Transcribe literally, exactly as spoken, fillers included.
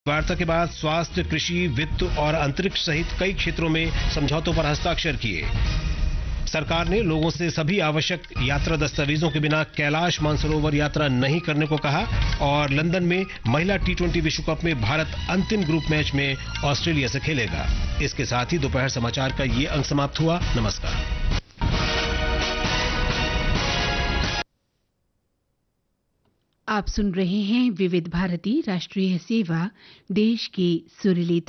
वार्ता के बाद स्वास्थ्य, कृषि, वित्त और अंतरिक्ष सहित कई क्षेत्रों में समझौतों पर हस्ताक्षर किए। सरकार ने लोगों से सभी आवश्यक यात्रा दस्तावेजों के बिना कैलाश मानसरोवर यात्रा नहीं करने को कहा और लंदन में महिला टी ट्वेंटी विश्व कप में भारत अंतिम ग्रुप मैच में ऑस्ट्रेलिया से खेलेगा। इसके साथ ही दोपहर समाचार का ये अंक समाप्त हुआ। नमस्कार। आप सुन रहे हैं विविध भारती राष्ट्रीय सेवा, देश की सुरीली